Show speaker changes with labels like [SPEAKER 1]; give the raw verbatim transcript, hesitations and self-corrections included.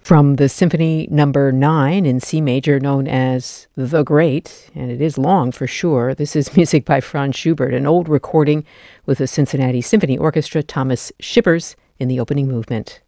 [SPEAKER 1] From the Symphony Number nine in C major, known as The Great, and it is long for sure, this is music by Franz Schubert, an old recording with the Cincinnati Symphony Orchestra, Thomas Shippers in the opening movement.